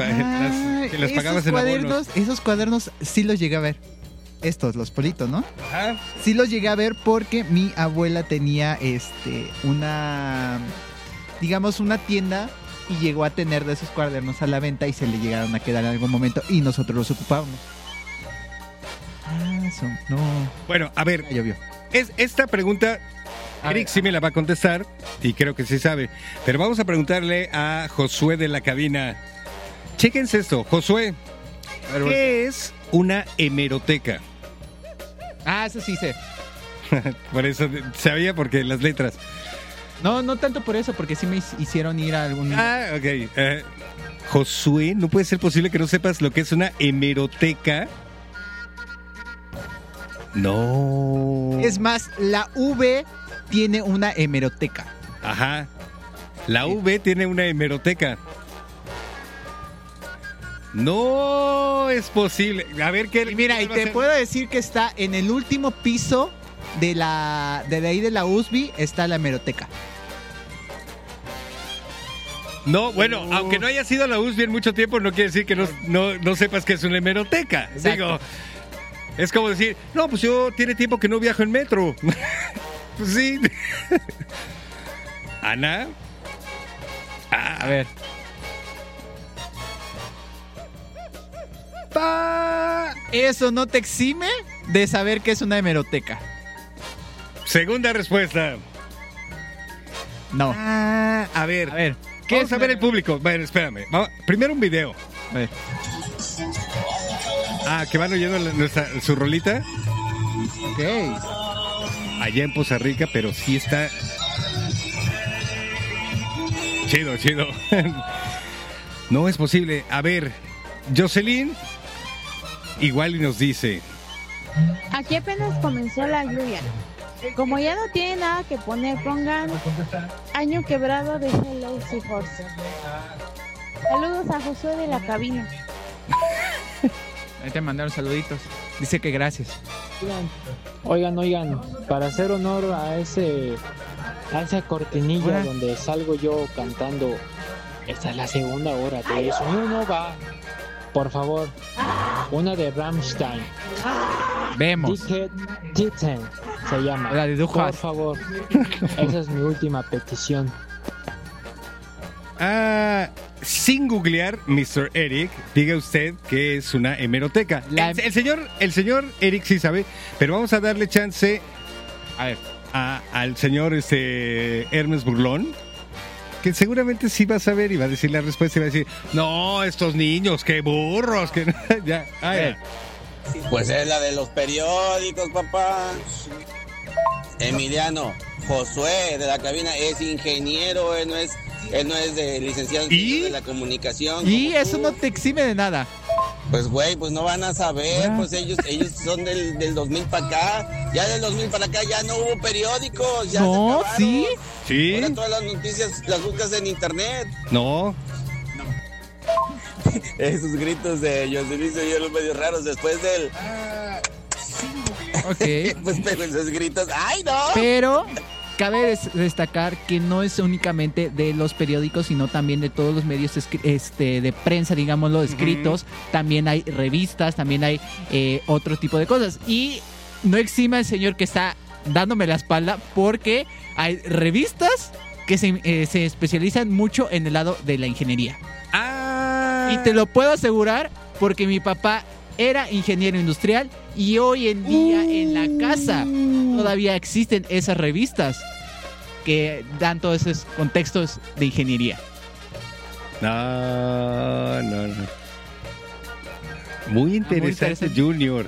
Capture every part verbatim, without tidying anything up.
Ah, las, que las pagabas en cuadernos, esos cuadernos sí los llegué a ver. Estos, los politos, ¿no? Ajá. Sí los llegué a ver porque mi abuela tenía este una, digamos, una tienda y llegó a tener de esos cuadernos a la venta y se le llegaron a quedar en algún momento y nosotros los ocupábamos. Ah, eso, no. Bueno, a ver, ya llovió. Es, esta pregunta, A Eric ver. sí me la va a contestar y creo que sí sabe. Pero vamos a preguntarle a Josué de la cabina. Chéquense esto, Josué. ¿Qué es una hemeroteca? Ah, eso sí sé. Por eso sabía, porque las letras. No, no tanto por eso, porque sí me hicieron ir a algún... Ah, ok. Eh, Josué, no puede ser posible que no sepas lo que es una hemeroteca. No. Es más, la V tiene una hemeroteca. Ajá. La V tiene una hemeroteca. No es posible. A ver qué. Y mira, y te puedo decir que está en el último piso de la de ahí de la U S B I está la hemeroteca. No, bueno, Oh. aunque no haya sido a la U S B I en mucho tiempo, no quiere decir que no, no, no sepas que es una hemeroteca. Exacto. Digo, es como decir, no, pues yo tiene tiempo que no viajo en metro. Pues sí. Ana. Ah, A ver. pa. Eso no te exime de saber que es una hemeroteca. Segunda respuesta. No. Ah, a ver. A ver. ¿Qué Vamos es a ver una- el público. Bueno, espérame. Vamos- Primero un video. A ver. Ah, que van oyendo la- nuestra, su rolita. Ok. Allá en Poza Rica, pero sí está chido, chido. No es posible. A ver, Jocelyn igual y nos dice. Aquí apenas comenzó la lluvia. Como ya no tiene nada que poner, pongan Año Quebrado de Hello Seahorse. Saludos a Josué de la cabina. Ahí te mandaron saluditos. Dice que gracias. Oigan, oigan, para hacer honor a ese a esa cortinilla Hola. donde salgo yo cantando, esta es la segunda hora de eso. No, no va. Por favor, una de Rammstein. Vemos. Dickhead Titten se llama. La de Du Por Hast. favor, esa es mi última petición. Ah, sin googlear, mister Eric, diga usted que es una hemeroteca. La- El, el señor, el señor Eric sí sabe, pero vamos a darle chance A ver. a- al señor este Hermes Burlón, que seguramente sí va a saber y va a decir la respuesta y va a decir, no, estos niños, qué burros, que ya, ah, ya. Pues es la de los periódicos, papá. Emiliano, Josué de la cabina es ingeniero, él no es, él no es de licenciado en ¿Y? ciencias de la comunicación. Y como eso tú. no te exime de nada. Pues güey, pues no van a saber, Ah. pues ellos ellos son del, del dos mil para acá, ya del dos mil para acá ya no hubo periódicos, ya No, se acabaron. sí. Sí, Ahora todas las noticias las buscas en internet. no, Esos gritos de Jocelyn se oyeron medio raros después del... Ok. Pues pero esos gritos, ¡ay no! Pero cabe des- destacar que no es únicamente de los periódicos, sino también de todos los medios escri- este, de prensa, digámoslo, escritos. También hay revistas, también hay eh, otro tipo de cosas. Y no exima el señor que está dándome la espalda porque hay revistas que se, eh, se especializan mucho en el lado de la ingeniería. ah, Y te lo puedo asegurar porque mi papá era ingeniero industrial y hoy en día en la casa todavía existen esas revistas que dan todos esos contextos de ingeniería. no, no, no. Muy interesante, interesante. Junior.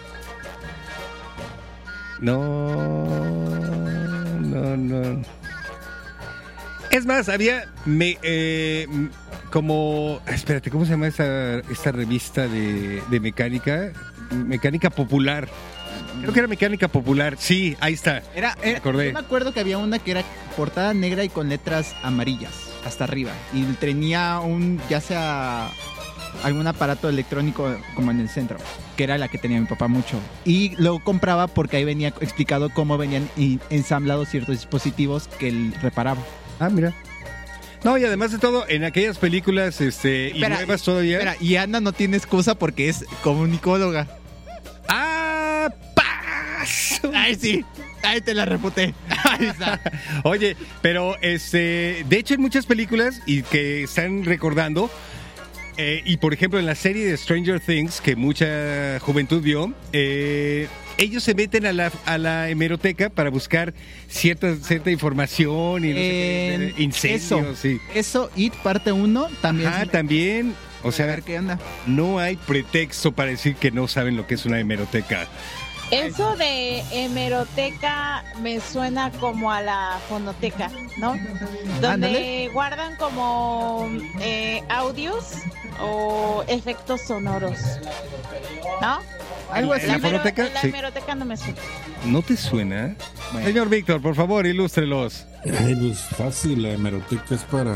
No, no, no. Es más, había me, eh, m- como, espérate, ¿cómo se llama esta, esta revista de, de mecánica? Mecánica Popular. Creo que era Mecánica Popular. Sí, ahí está. Era, Me era- acordé. yo me acuerdo que había una que era portada negra y con letras amarillas hasta arriba y tenía un, ya sea algún aparato electrónico como en el centro, que era la que tenía mi papá mucho. Y lo compraba porque ahí venía explicado cómo venían y- ensamblados ciertos dispositivos que él reparaba. Ah, mira. No, y además de todo, en aquellas películas este, y Espera, nuevas todavía. Espera, y Ana no tiene excusa porque es comunicóloga. ¡Ah! ¡Paso! Ay, sí. Ahí te la reputé. Ahí está. Oye, pero este, de hecho, en muchas películas y que están recordando. Eh, y por ejemplo, en la serie de Stranger Things, que mucha juventud vio, eh, ellos se meten a la, a la hemeroteca para buscar cierta, cierta información y no sé Eh, qué, incendios. eso, y- eso, It parte uno también. Ajá, sí. también. O A sea, ver qué onda. no hay pretexto para decir que no saben lo que es una hemeroteca. Eso de hemeroteca me suena como a la fonoteca, ¿no? Donde Ándale. guardan como eh, audios o efectos sonoros, ¿no? Algo ¿En así. la La, mero- fonoteca? la Sí. hemeroteca no me suena. ¿No te suena? Bueno. Señor Víctor, por favor, ilústrelos. Ay, pues fácil, la hemeroteca es para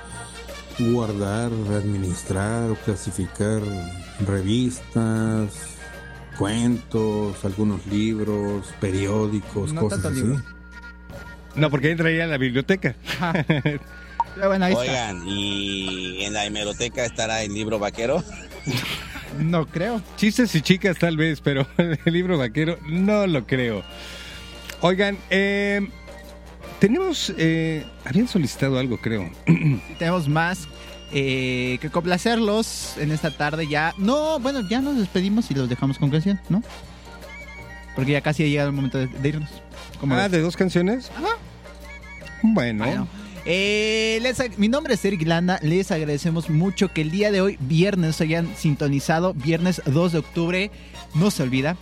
guardar, administrar o clasificar revistas, cuentos, algunos libros, periódicos, No cosas tanto así. libro. No, porque entraría a la biblioteca. Ajá. Pero bueno, ahí está. Oigan, ¿y en la hemeroteca estará el libro vaquero? No creo. Chistes y chicas tal vez, pero el libro vaquero no lo creo. Oigan, eh, tenemos... Eh, habían solicitado algo, creo. Tenemos más eh, que complacerlos en esta tarde ya. No, bueno, ya nos despedimos y los dejamos con canción, ¿no? Porque ya casi ha llegado el momento de, de irnos. ¿Cómo Ah, ves? ¿de dos canciones? Ajá. Bueno. Bueno, eh, les ag- mi nombre es Eric Landa. Les agradecemos mucho que el día de hoy, viernes, hayan sintonizado. Viernes dos de octubre, no se olvida.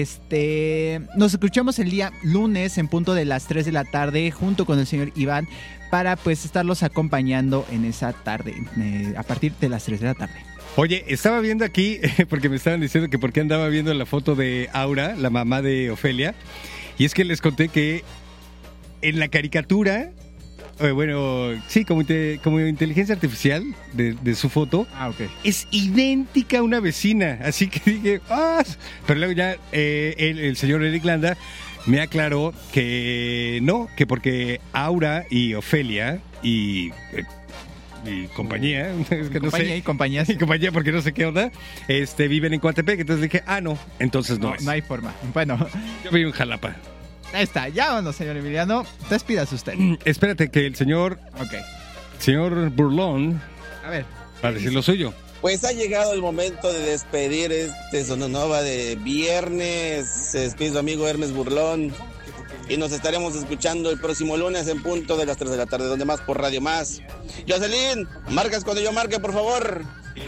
Este, nos escuchamos el día lunes en punto de las tres de la tarde junto con el señor Iván para pues estarlos acompañando en esa tarde, eh, a partir de las tres de la tarde. Oye, estaba viendo aquí, porque me estaban diciendo que por qué andaba viendo la foto de Aura, la mamá de Ofelia, y es que les conté que en la caricatura, eh, bueno, sí, como, inte- como inteligencia artificial de, de su foto, Ah, ok. es idéntica a una vecina, así que dije, ¡ah! Pero luego ya eh, el, el señor Eric Landa me aclaró que no, que porque Aura y Ofelia y, eh, y compañía, es que no Compañía sé, y compañías. y compañía porque no sé qué onda, este, viven en Coatepec, entonces dije, ah, no, entonces no, No, es. no hay forma. Bueno, Yo vivo en Jalapa. ahí está. Ya vámonos, señor Emiliano. Despídase usted. Espérate que el señor, Ok. señor Burlón A ver. va a decir lo suyo. Pues ha llegado el momento de despedir este Sononova de viernes. Se despide su amigo Hermes Burlón. Y nos estaremos escuchando el próximo lunes en punto de las tres de la tarde, donde más por Radio Más. Jocelyn, marcas cuando yo marque, por favor.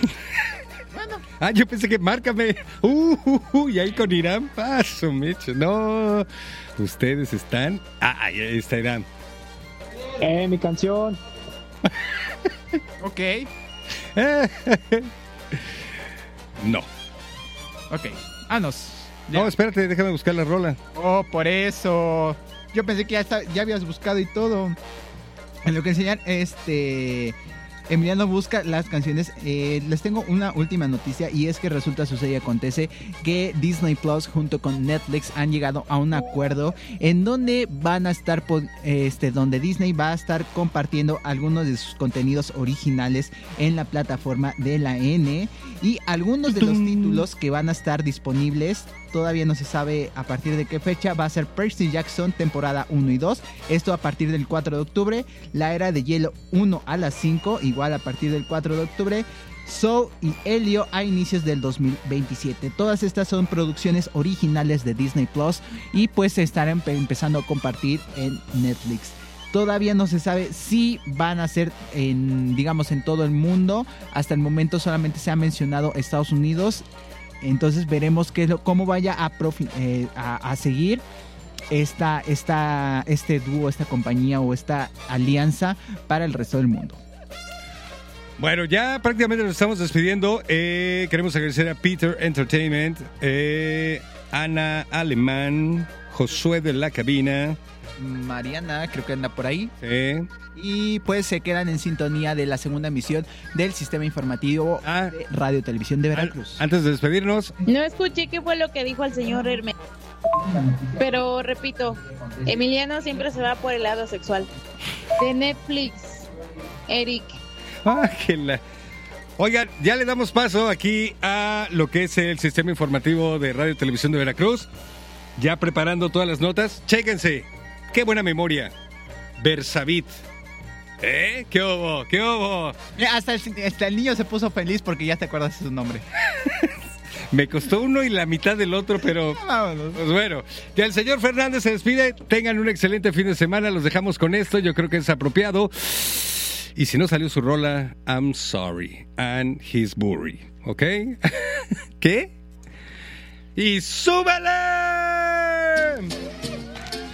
Ah, yo pensé que márcame. Uh, uh, uh, y ahí con Irán paso, Mecho. No, ustedes están. Ah, ahí está Irán. Eh, mi canción. Ok. No. Ok. Vámonos. No, espérate, déjame buscar la rola. Oh, por eso. Yo pensé que ya, está, ya habías buscado y todo. En lo que enseñar, este... Emiliano busca las canciones. Eh, les tengo una última noticia y es que resulta, sucede y acontece que Disney Plus junto con Netflix han llegado a un acuerdo en donde van a estar, po- este, donde Disney va a estar compartiendo algunos de sus contenidos originales en la plataforma de la N y algunos de los títulos que van a estar disponibles. Todavía no se sabe a partir de qué fecha. Va a ser Percy Jackson temporada uno y dos. Esto a partir del cuatro de octubre. La Era de Hielo uno a las cinco. Igual a partir del cuatro de octubre. Soul y Helio a inicios del dos mil veintisiete. Todas estas son producciones originales de Disney Plus. Y pues se estarán empe- empezando a compartir en Netflix. Todavía no se sabe si van a ser en, digamos, en todo el mundo. Hasta el momento solamente se ha mencionado Estados Unidos. Entonces veremos qué es lo, cómo vaya a, profi- eh, a, a seguir esta, esta, este dúo, esta compañía o esta alianza para el resto del mundo. Bueno, ya prácticamente nos estamos despidiendo. Eh, queremos agradecer a Peter Entertainment, eh, Ana Alemán, Josué de la Cabina. Mariana, creo que anda por ahí. Sí. Y pues se quedan en sintonía de la segunda emisión del sistema informativo Ah. de Radio Televisión de Veracruz. Antes de despedirnos, No escuché qué fue lo que dijo el señor Hermes. Pero repito, Emiliano siempre se va por el lado sexual. De Netflix. Eric. Ah, que la... Oigan, ya le damos paso aquí a lo que es el sistema informativo de Radio y Televisión de Veracruz. Ya preparando todas las notas. Chéquense. Qué buena memoria. Versavit. ¿Eh? ¿Qué hubo? ¿Qué hubo? Mira, hasta el, hasta el niño se puso feliz porque ya te acuerdas de su nombre. Me costó uno y la mitad del otro, pero... Vámonos. Pues bueno, ya el señor Fernández se despide. Tengan un excelente fin de semana. Los dejamos con esto. Yo creo que es apropiado. Y si no salió su rola, I'm sorry. And he's bury. ¿Ok? ¿Qué? ¡Y súbele!